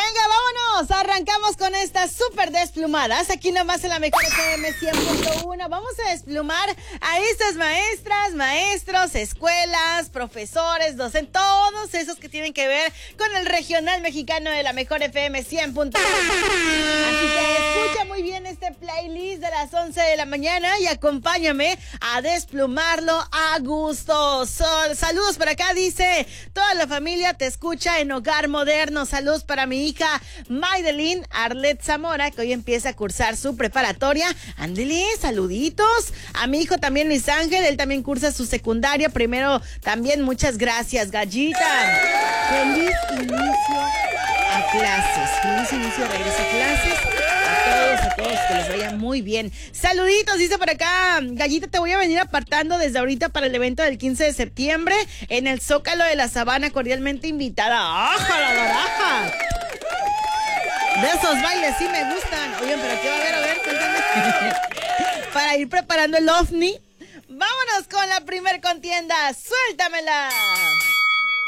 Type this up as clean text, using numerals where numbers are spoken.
Venga, vámonos. Arrancamos con estas súper desplumadas. Aquí nomás en la Mejor FM 100.1. Vamos a desplumar a estas maestras, maestros, escuelas, profesores, docentes, todos esos que tienen que ver con el regional mexicano de la Mejor FM 100.1. Así que escucha muy bien este playlist de las 11 de la mañana y acompáñame a desplumarlo a gusto. Saludos por acá, dice, toda la familia te escucha en Hogar Moderno. Saludos para mi hija Maydelin Arlet Zamora, que hoy empieza a cursar su preparatoria. Ándele, saluditos. A mi hijo también Luis Ángel, él también cursa su secundaria. Primero, también muchas gracias, Gallita. Feliz inicio a clases. Feliz inicio de regreso a clases. A todos, que les vaya muy bien. Saluditos, dice por acá, Gallita, te voy a venir apartando desde ahorita para el evento del 15 de septiembre en el Zócalo de la Sabana, cordialmente invitada. ¡Aja la baraja! De esos bailes sí me gustan. Oye, pero ¿qué va a haber? A ver, cuéntame. Para ir preparando el ovni. Vámonos con la primer contienda. ¡Suéltamela!